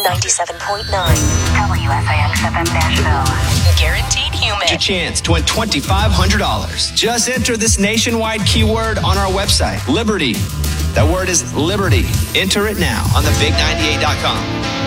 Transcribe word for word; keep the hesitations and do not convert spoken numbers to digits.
ninety-seven point nine. W S I X F M Nashville. Guaranteed human. Your chance to win twenty-five hundred dollars. Just enter this nationwide keyword on our website, Liberty. That word is Liberty. Enter it now on the big ninety-eight dot com.